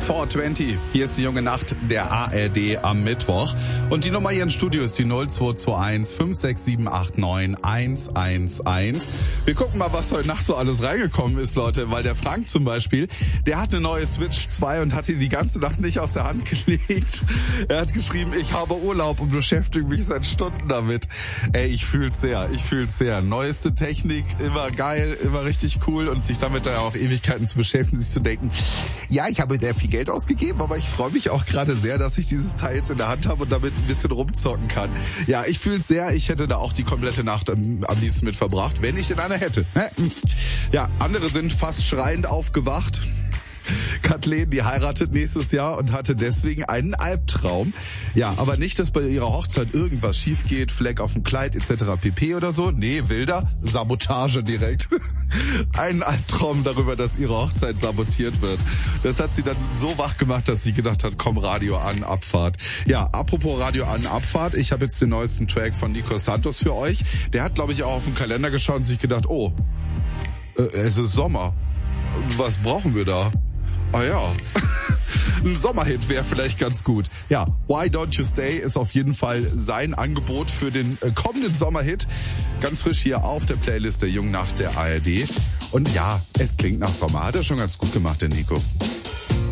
420. Hier ist die junge Nacht der ARD am Mittwoch. Und die Nummer hier im Studio ist die 0221 56789 111. Wir gucken mal, was heute Nacht so alles reingekommen ist, Leute. Weil der Frank zum Beispiel, der hat eine neue Switch 2 und hat die ganze Nacht nicht aus der Hand gelegt. Er hat geschrieben, ich habe Urlaub und beschäftige mich seit Stunden damit. Ey, ich fühl's sehr. Neueste Technik, immer geil, immer richtig cool und sich damit da auch Ewigkeiten zu beschäftigen, sich zu denken, ja, ich habe sehr viel Geld ausgegeben, aber ich freue mich auch gerade sehr, dass ich dieses Teil jetzt in der Hand habe und damit ein bisschen rumzocken kann. Ja, ich fühle es sehr. Ich hätte da auch die komplette Nacht am liebsten mit verbracht, wenn ich denn eine hätte. Ja, andere sind fast schreiend aufgewacht. Kathleen, die heiratet nächstes Jahr und hatte deswegen einen Albtraum. Ja, aber nicht, dass bei ihrer Hochzeit irgendwas schief geht, Fleck auf dem Kleid etc. pp. Oder so. Nee, wilder Sabotage direkt. Einen Albtraum darüber, dass ihre Hochzeit sabotiert wird. Das hat sie dann so wach gemacht, dass sie gedacht hat, komm, Radio an, Abfahrt. Ja, apropos Radio an, Abfahrt. Ich habe jetzt den neuesten Track von Nico Santos für euch. Der hat, glaube ich, auch auf den Kalender geschaut und sich gedacht, oh, es ist Sommer. Was brauchen wir da? Ah ja, ein Sommerhit wäre vielleicht ganz gut. Ja, Why Don't You Stay ist auf jeden Fall sein Angebot für den kommenden Sommerhit. Ganz frisch hier auf der Playlist der Jungen Nacht der ARD. Und ja, es klingt nach Sommer. Hat er schon ganz gut gemacht, der Nico.